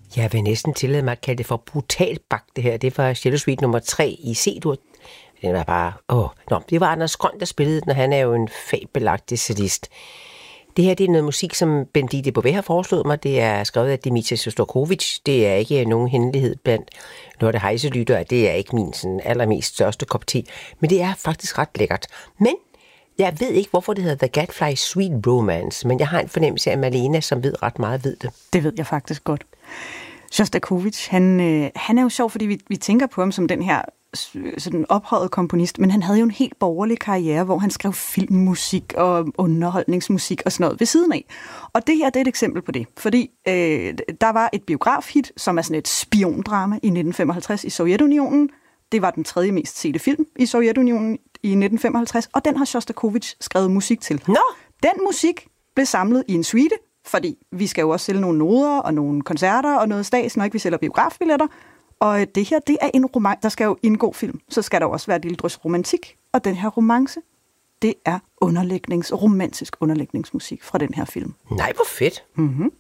Jeg vil næsten tillade mig at kalde det for brutalt bagt, det her. Det var Cello Suite nummer 3 i C-dur. Den var bare... det var Anders Grøn, der spillede den, og han er jo en fabelagtig cellist. Det her, det er noget musik, som Benedikte Bové har foreslået mig. Det er skrevet af Dmitri Shostakovich. Det er ikke nogen hemmelighed blandt Lotte Heise-lyttere. Det er ikke min sådan, allermest største kop te. Men det er faktisk ret lækkert. Men jeg ved ikke, hvorfor det hedder The Gadfly Sweet Romance. Men jeg har en fornemmelse af Malena, som ved ret meget, ved det. Det ved jeg faktisk godt. Shostakovich, han er jo sjov, fordi vi tænker på ham som den her sådan ophøjet komponist, men han havde jo en helt borgerlig karriere, hvor han skrev filmmusik og underholdningsmusik og sådan noget ved siden af. Og det her, det er et eksempel på det, fordi der var et biografhit, som er sådan et spiondrama i 1955 i Sovjetunionen. Det var den tredje mest sete film i Sovjetunionen i 1955, og den har Shostakovich skrevet musik til. Nå! Den musik blev samlet i en suite, fordi vi skal jo også sælge nogle noder og nogle koncerter og noget stads, når ikke vi sælger biografbilletter. Og det her, det er en romance. Der skal jo indgå film, så skal der også være et lille drøs romantik. Og den her romance, det er romantisk underlægningsmusik fra den her film. Nej, hvor fedt. Mm-hmm.